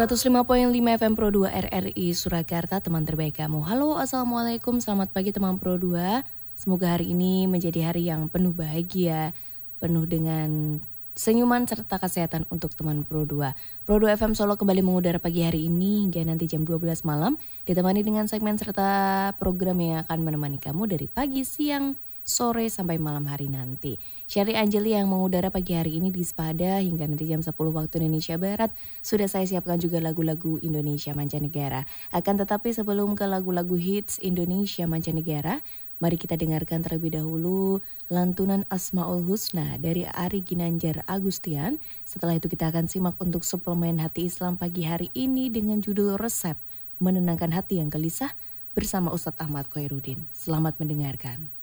105.5 FM Pro 2 RRI Surakarta, teman terbaik kamu. Halo, Assalamualaikum, selamat pagi teman Pro 2. Semoga hari ini menjadi hari yang penuh bahagia, penuh dengan senyuman serta kesehatan untuk teman Pro 2. Pro 2 FM Solo kembali mengudara pagi hari ini hingga nanti jam 12 malam, ditemani dengan segmen serta program yang akan menemani kamu dari pagi, siang, sore sampai malam hari nanti. Syari Anjeli yang mengudara pagi hari ini di Spada hingga nanti jam 10 waktu Indonesia Barat. Sudah saya siapkan juga lagu-lagu Indonesia mancanegara. Akan tetapi sebelum ke lagu-lagu hits Indonesia mancanegara, mari kita dengarkan terlebih dahulu lantunan Asmaul Husna dari Ari Ginanjar Agustian. Setelah itu kita akan simak untuk suplemen hati Islam pagi hari ini dengan judul Resep Menenangkan Hati yang Gelisah bersama Ustadz Ahmad Khairuddin. Selamat mendengarkan.